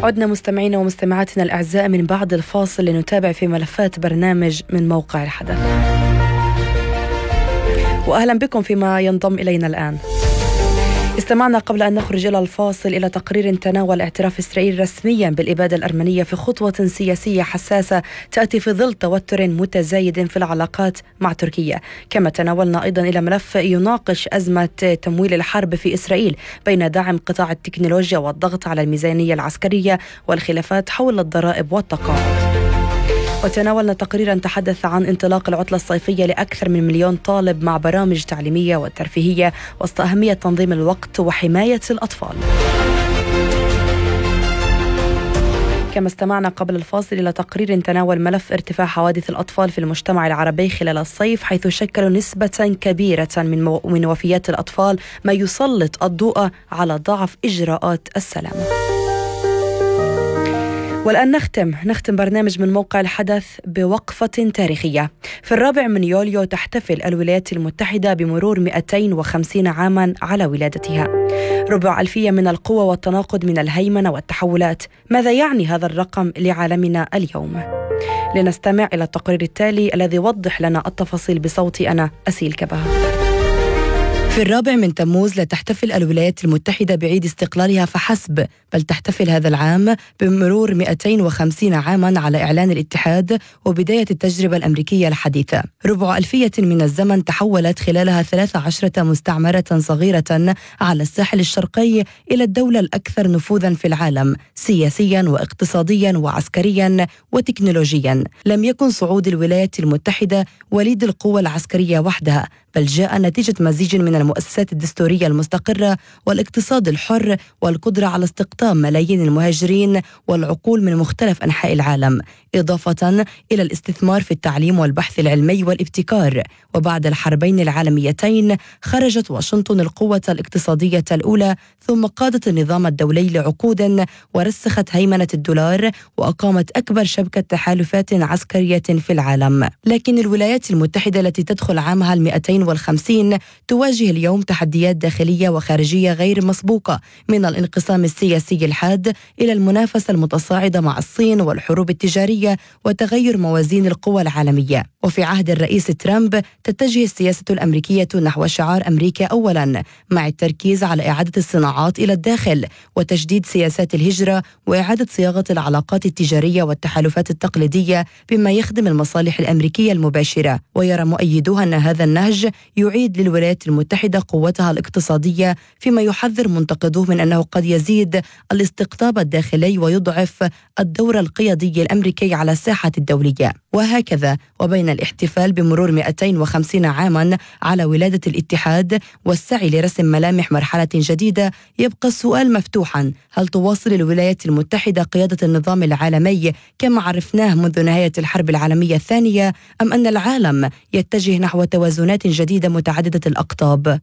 عدنا مستمعينا ومستمعاتنا الأعزاء من بعد الفاصل لنتابع في ملفات برنامج من موقع الحدث. وأهلا بكم فيما ينضم إلينا الآن. استمعنا قبل أن نخرج إلى الفاصل إلى تقرير تناول اعتراف إسرائيل رسميا بالإبادة الأرمنية في خطوة سياسية حساسة تأتي في ظل توتر متزايد في العلاقات مع تركيا. كما تناولنا أيضا إلى ملف يناقش أزمة تمويل الحرب في إسرائيل بين دعم قطاع التكنولوجيا والضغط على الميزانية العسكرية والخلافات حول الضرائب والتقاعد. وتناولنا تقريرا تحدث عن انطلاق العطلة الصيفية لأكثر من 1,000,000 طالب مع برامج تعليمية وترفيهية وسط أهمية تنظيم الوقت وحماية الأطفال. كما استمعنا قبل الفاصل إلى تقرير تناول ملف ارتفاع حوادث الأطفال في المجتمع العربي خلال الصيف، حيث شكلوا نسبة كبيرة من وفيات الأطفال، ما يسلط الضوء على ضعف إجراءات السلامة. والآن نختم برنامج من موقع الحدث بوقفة تاريخية. في 4 يوليو تحتفل الولايات المتحدة بمرور 250 عاما على ولادتها. ربع ألفية من القوة والتناقض من الهيمنة والتحولات. ماذا يعني هذا الرقم لعالمنا اليوم؟ لنستمع إلى التقرير التالي الذي يوضح لنا التفاصيل بصوتي أنا أسيل كبهة. في 4 تموز لا تحتفل الولايات المتحدة بعيد استقلالها فحسب، بل تحتفل هذا العام بمرور 250 عاما على إعلان الاتحاد وبداية التجربة الأمريكية الحديثة. ربع ألفية من الزمن تحولت خلالها 13 مستعمرة صغيرة على الساحل الشرقي إلى الدولة الأكثر نفوذا في العالم سياسيا واقتصاديا وعسكريا وتكنولوجيا. لم يكن صعود الولايات المتحدة وليد القوة العسكرية وحدها، بل جاء نتيجة مزيج من المؤسسات الدستورية المستقرة والاقتصاد الحر والقدرة على استقطاب ملايين المهاجرين والعقول من مختلف أنحاء العالم، إضافة إلى الاستثمار في التعليم والبحث العلمي والابتكار. وبعد الحربين العالميتين خرجت واشنطن القوة الاقتصادية الأولى، ثم قادت النظام الدولي لعقود ورسخت هيمنة الدولار وأقامت أكبر شبكة تحالفات عسكرية في العالم. لكن الولايات المتحدة التي تدخل عامها 250 تواجه اليوم تحديات داخلية وخارجية غير مسبوقة، من الانقسام السياسي الحاد إلى المنافسة المتصاعدة مع الصين والحروب التجارية وتغير موازين القوى العالمية. وفي عهد الرئيس ترامب تتجه السياسة الأمريكية نحو شعار أمريكا أولا، مع التركيز على إعادة الصناعات إلى الداخل وتجديد سياسات الهجرة وإعادة صياغة العلاقات التجارية والتحالفات التقليدية بما يخدم المصالح الأمريكية المباشرة. ويرى مؤيدوها أن هذا النهج يعيد للولايات المتحدة قوتها الاقتصادية، فيما يحذر منتقدوه من أنه قد يزيد الاستقطاب الداخلي ويضعف الدور القيادي الأمريكي على الساحة الدولية. وهكذا وبين الاحتفال بمرور 250 عاما على ولادة الاتحاد والسعي لرسم ملامح مرحلة جديدة، يبقى السؤال مفتوحا: هل تواصل الولايات المتحدة قيادة النظام العالمي كما عرفناه منذ نهاية الحرب العالمية الثانية، أم أن العالم يتجه نحو توازنات جديدة متعددة الأقطاب؟